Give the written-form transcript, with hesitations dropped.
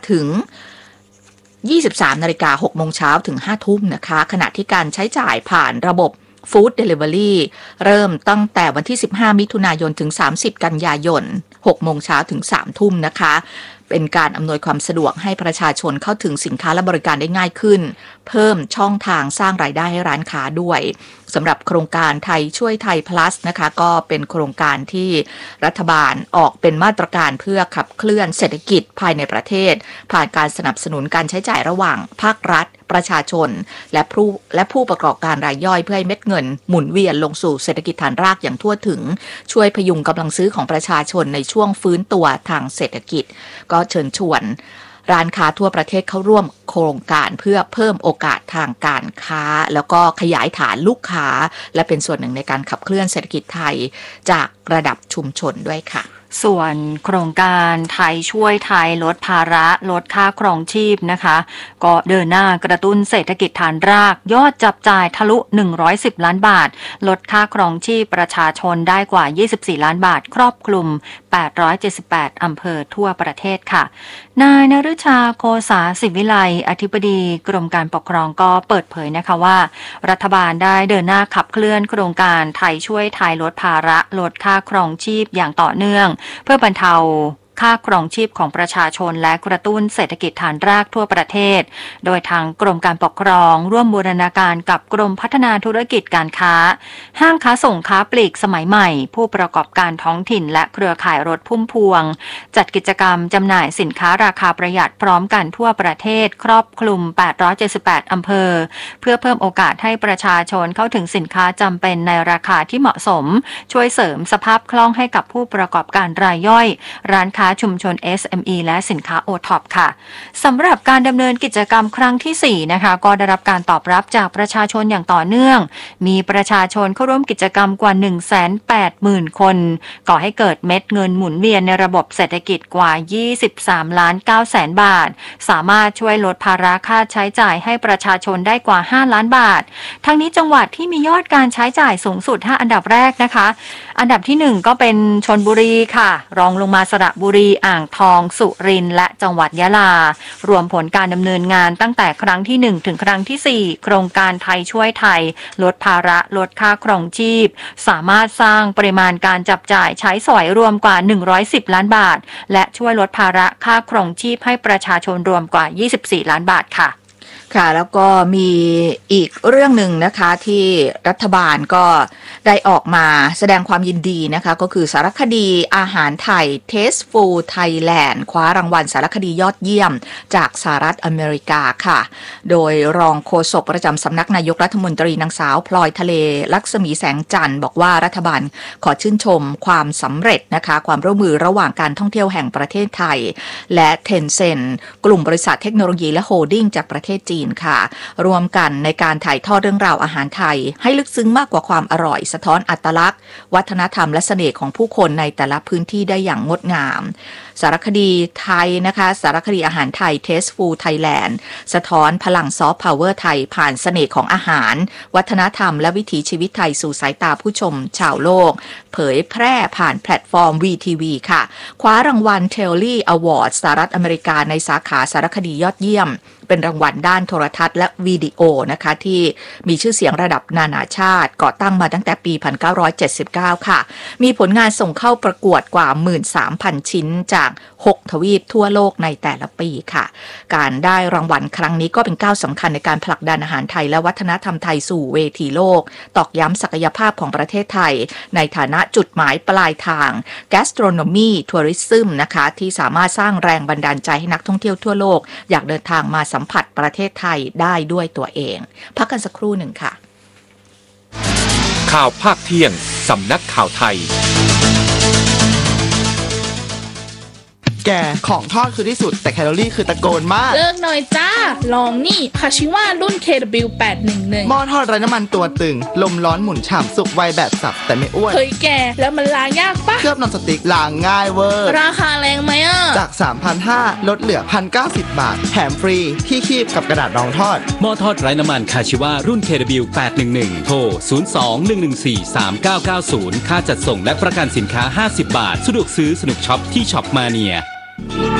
ถึง23 นาฬิกา 6 โมงเช้าถึง 5 ทุ่มนะคะขณะที่การใช้จ่ายผ่านระบบฟู้ดเดลิเวอรี่เริ่มตั้งแต่วันที่15 มิถุนายนถึง30 กันยายน 6 โมงเช้าถึง 3 ทุ่มนะคะเป็นการอำนวยความสะดวกให้ประชาชนเข้าถึงสินค้าและบริการได้ง่ายขึ้นเพิ่มช่องทางสร้างรายได้ให้ร้านค้าด้วยสำหรับโครงการไทยช่วยไทย plus นะคะก็เป็นโครงการที่รัฐบาลออกเป็นมาตรการเพื่อขับเคลื่อนเศรษฐกิจภายในประเทศผ่านการสนับสนุนการใช้จ่ายระหว่างภาครัฐประชาชนและผู้ประกอบการรายย่อยเพื่อให้เม็ดเงินหมุนเวียนลงสู่เศรษฐกิจฐานรากอย่างทั่วถึงช่วยพยุงกำลังซื้อของประชาชนในช่วงฟื้นตัวทางเศรษฐกิจก็เชิญชวนร้านค้าทั่วประเทศเข้าร่วมโครงการเพื่อเพิ่มโอกาสทางการค้าแล้วก็ขยายฐานลูกค้าและเป็นส่วนหนึ่งในการขับเคลื่อนเศรษฐกิจไทยจากระดับชุมชนด้วยค่ะส่วนโครงการไทยช่วยไทยลดภาระลดค่าครองชีพนะคะก็เดินหน้ากระตุ้นเศรษฐกิจฐานรากยอดจับจ่ายทะลุ110ล้านบาทลดค่าครองชีพประชาชนได้กว่า24ล้านบาทครอบคลุม878อำเภอทั่วประเทศค่ะนายนฤชาโคสาศิวิไลอธิบดีกรมการปกครองก็เปิดเผยนะคะว่ารัฐบาลได้เดินหน้าขับเคลื่อนโครงการไทยช่วยไทยลดภาระลดค่าครองชีพอย่างต่อเนื่องเพื่อบรรเทาค่าครองชีพของประชาชนและกระตุ้นเศรษฐกิจฐานรากทั่วประเทศโดยทางกรมการปกครองร่วมบูรณาการกับกรมพัฒนาธุรกิจการค้าห้างค้าส่งค้าปลีกสมัยใหม่ผู้ประกอบการท้องถิ่นและเครือข่ายรถพุ่มพวงจัดกิจกรรมจำหน่ายสินค้าราคาประหยัดพร้อมกันทั่วประเทศครอบคลุม878อำเภอเพื่อเพิ่มโอกาสให้ประชาชนเข้าถึงสินค้าจำเป็นในราคาที่เหมาะสมช่วยเสริมสภาพคล่องให้กับผู้ประกอบการรายย่อยร้านค้าชุมชน SME และสินค้า OTOP ค่ะสำหรับการดำเนินกิจกรรมครั้งที่4นะคะก็ได้รับการตอบรับจากประชาชนอย่างต่อเนื่องมีประชาชนเข้าร่วมกิจกรรมกว่า 180,000 คนก่อให้เกิดเม็ดเงินหมุนเวียนในระบบเศรษฐกิจกว่า 23.9 ล้านบาทสามารถช่วยลดภาระค่าใช้จ่ายให้ประชาชนได้กว่า5ล้านบาททั้งนี้จังหวัดที่มียอดการใช้จ่ายสูงสุด5อันดับแรกนะคะอันดับที่1ก็เป็นชลบุรีค่ะรองลงมาสระบุรีอ่างทองสุรินทร์และจังหวัดยะลารวมผลการดำเนินงานตั้งแต่ครั้งที่1ถึงครั้งที่4โครงการไทยช่วยไทยลดภาระลดค่าครองชีพสามารถสร้างปริมาณการจับจ่ายใช้สอยรวมกว่า110ล้านบาทและช่วยลดภาระค่าครองชีพให้ประชาชนรวมกว่า24ล้านบาทค่ะค่ะแล้วก็มีอีกเรื่องหนึ่งนะคะที่รัฐบาลก็ได้ออกมาแสดงความยินดีนะคะก็คือสารคดีอาหารไทย Tasteful Thailand คว้ารางวัลสารคดียอดเยี่ยมจากสหรัฐอเมริกาค่ะโดยรองโฆษกประจำสำนักนายกรัฐมนตรีนางสาวพลอยทะเลลักษมีแสงจันทร์บอกว่ารัฐบาลขอชื่นชมความสำเร็จนะคะความร่วมมือระหว่างการท่องเที่ยวแห่งประเทศไทยและ Tencent กลุ่มบริษัทเทคโนโลยีและโฮลดิ้งจากประเทศจีนค่ะรวมกันในการถ่ายทอดเรื่องราวอาหารไทยให้ลึกซึ้งมากกว่าความอร่อยสะท้อนอัตลักษณ์วัฒนธรรมและเสน่ห์ของผู้คนในแต่ละพื้นที่ได้อย่างงดงามสารคดีไทยนะคะสารคดีอาหารไทย Tasteful Thailand สะท้อนพลังซอฟต์พาวเวอร์ไทยผ่านเสน่ห์ของอาหารวัฒนธรรมและวิถีชีวิตไทยสู่สายตาผู้ชมชาวโลกเผยแพร่ผ่านแพลตฟอร์ม VTV ค่ะคว้ารางวัล Telly Award สหรัฐอเมริกาในสาขาสารคดียอดเยี่ยมเป็นรางวัลด้านโทรทัศน์และวิดีโอนะคะที่มีชื่อเสียงระดับนานาชาติก่อตั้งมาตั้งแต่ปี 1979 ค่ะมีผลงานส่งเข้าประกวดกว่า 13,000 ชิ้นจาก6 ทวีปทั่วโลกในแต่ละปีค่ะการได้รางวัลครั้งนี้ก็เป็นก้าวสำคัญในการผลักดันอาหารไทยและวัฒนธรรมไทยสู่เวทีโลกตอกย้ำศักยภาพของประเทศไทยในฐานะจุดหมายปลายทาง gastronomy tourism นะคะที่สามารถสร้างแรงบันดาลใจให้นักท่องเที่ยวทั่วโลกอยากเดินทางมาสัมผัสประเทศไทยได้ด้วยตัวเองพักกันสักครู่หนึ่งค่ะข่าวภาคเที่ยงสำนักข่าวไทยแกของทอดคือที่สุดแต่แคลอรี่คือตะโกนมากเลิกหน่อยจ้าลองนี่คาชิว่ารุ่น KW811 หม้อทอดไร้น้ำมันตัวตึงลมร้อนหมุนฉ่ำสุกไวแบบสับแต่ไม่อ้วนเฮ้ยแกแล้วมันล้างยากปะเคลือบนอนสติ๊กล้างง่ายเวอร์ราคาแรงไหมอ่ะจาก 3,500 ลดเหลือ 1,090 บาทแถมฟรีที่คีบกับกระดาษรองทอดหม้อทอดไร้น้ำมันคาชิว่ารุ่น KW811 โทร 02-114-3990 ค่าจัดส่งและประกันสินค้า50 บาทสะดวกซื้อสนุกช็อปที่ช็อปมาเนีย